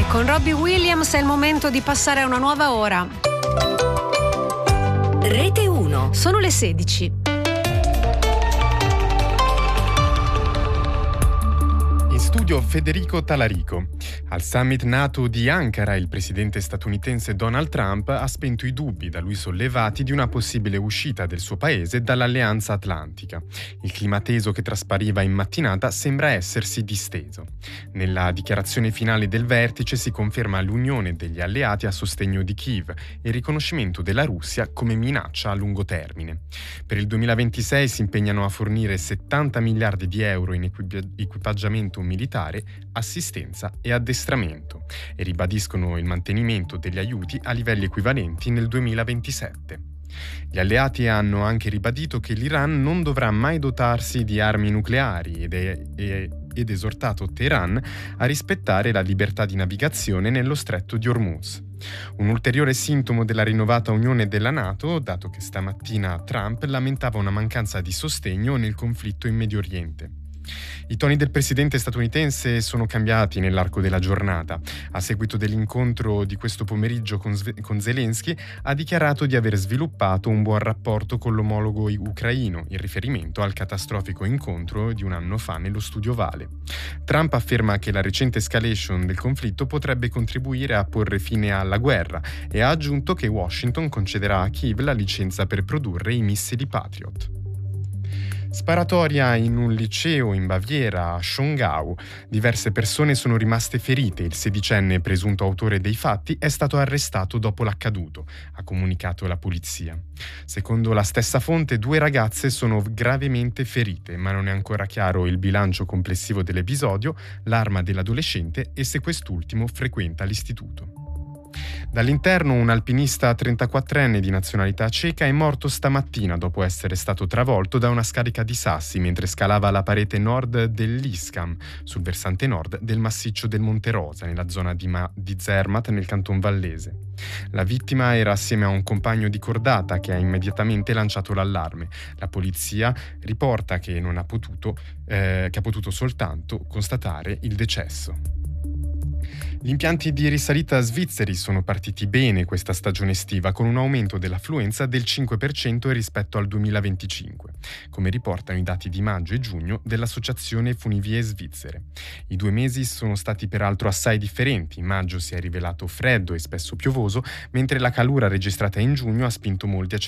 Con Robbie Williams è il momento di passare a una nuova ora. Rete 1. Sono le 16. In studio Federico Talarico. Al summit NATO di Ankara il presidente statunitense Donald Trump ha spento i dubbi da lui sollevati di una possibile uscita del suo paese dall'Alleanza Atlantica. Il clima teso che traspariva in mattinata sembra essersi disteso. Nella dichiarazione finale del vertice si conferma l'unione degli alleati a sostegno di Kiev e il riconoscimento della Russia come minaccia a lungo termine. Per il 2026 si impegnano a fornire 70 miliardi di euro in equipaggiamento militare, assistenza e addestramento e ribadiscono il mantenimento degli aiuti a livelli equivalenti nel 2027. Gli alleati hanno anche ribadito che l'Iran non dovrà mai dotarsi di armi nucleari ed esortato Teheran a rispettare la libertà di navigazione nello stretto di Hormuz. Un ulteriore sintomo della rinnovata unione della NATO, dato che stamattina Trump lamentava una mancanza di sostegno nel conflitto in Medio Oriente. I toni del presidente statunitense sono cambiati nell'arco della giornata. A seguito dell'incontro di questo pomeriggio con Zelensky, ha dichiarato di aver sviluppato un buon rapporto con l'omologo ucraino, in riferimento al catastrofico incontro di un anno fa nello Studio Vale. Trump afferma che la recente escalation del conflitto potrebbe contribuire a porre fine alla guerra e ha aggiunto che Washington concederà a Kiev la licenza per produrre i missili Patriot. Sparatoria in un liceo in Baviera, a Schongau. Diverse persone sono rimaste ferite. Il sedicenne presunto autore dei fatti è stato arrestato dopo l'accaduto, ha comunicato la polizia. Secondo la stessa fonte, 2 ragazze sono gravemente ferite, ma non è ancora chiaro il bilancio complessivo dell'episodio, l'arma dell'adolescente e se quest'ultimo frequenta l'istituto. Dall'interno, un alpinista 34enne di nazionalità ceca è morto stamattina dopo essere stato travolto da una scarica di sassi mentre scalava la parete nord dell'Iskam, sul versante nord del massiccio del Monte Rosa, nella zona di Zermatt, nel canton vallese. La vittima era assieme a un compagno di cordata che ha immediatamente lanciato l'allarme. La polizia riporta che ha potuto soltanto constatare il decesso. Gli impianti di risalita svizzeri sono partiti bene questa stagione estiva, con un aumento dell'affluenza del 5% rispetto al 2025, come riportano i dati di maggio e giugno dell'Associazione Funivie Svizzere. I 2 mesi sono stati peraltro assai differenti. Maggio si è rivelato freddo e spesso piovoso, mentre la calura registrata in giugno ha spinto molti a